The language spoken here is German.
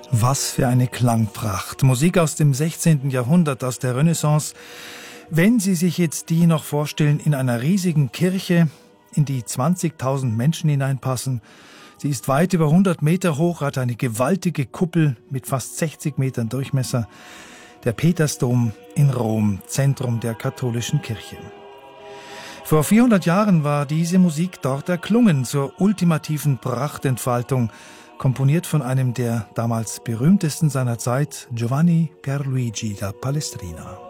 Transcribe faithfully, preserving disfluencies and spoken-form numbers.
Was für eine Klangpracht. Musik aus dem sechzehnten Jahrhundert, aus der Renaissance. Wenn Sie sich jetzt die noch vorstellen in einer riesigen Kirche, in die zwanzigtausend Menschen hineinpassen. Sie ist weit über hundert Meter hoch, hat eine gewaltige Kuppel mit fast sechzig Metern Durchmesser. Der Petersdom in Rom, Zentrum der katholischen Kirche. Vor vierhundert Jahren war diese Musik dort erklungen zur ultimativen Prachtentfaltung, komponiert von einem der damals berühmtesten seiner Zeit, Giovanni Pierluigi da Palestrina.